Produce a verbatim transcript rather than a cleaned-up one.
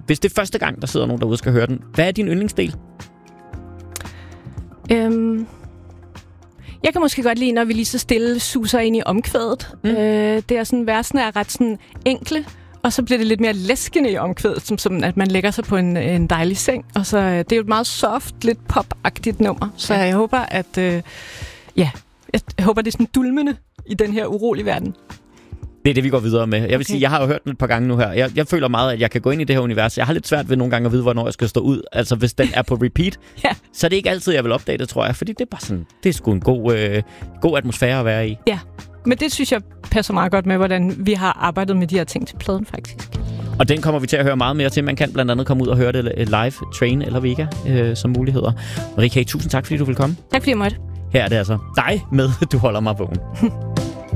hvis det er første gang, der sidder nogen derude og skal høre den, hvad er din yndlingsdel? Øhm, jeg kan måske godt lide, når vi lige så stille suser ind i omkvædet. Mm. Øh, det er sådan, versene er ret sådan enkle, og så bliver det lidt mere læskende i omkvædet, som, som at man lægger sig på en, en dejlig seng. Og så det er jo et meget soft, lidt pop-agtigt nummer. Så jeg håber, at øh, ja, jeg håber, det er sådan dulmende i den her urolige verden. Det er det, vi går videre med. Jeg vil okay. sige, jeg har jo hørt den et par gange nu her. Jeg, jeg føler meget, at jeg kan gå ind i det her univers. Jeg har lidt svært ved nogle gange at vide, hvornår jeg skal stå ud. Altså, hvis den er på repeat, ja. så er det ikke altid, jeg vil opdage det, tror jeg. Fordi det er bare sådan, det er sgu en god, øh, god atmosfære at være i. Ja, men det synes jeg passer meget godt med, hvordan vi har arbejdet med de her ting til pladen, faktisk. Og den kommer vi til at høre meget mere til. Man kan blandt andet komme ud og høre det live, Train eller Vega, øh, som muligheder. Marie K., tusind tak, fordi du vil komme. Tak, fordi jeg måtte. Her er det altså dig med, du holder mig vågen.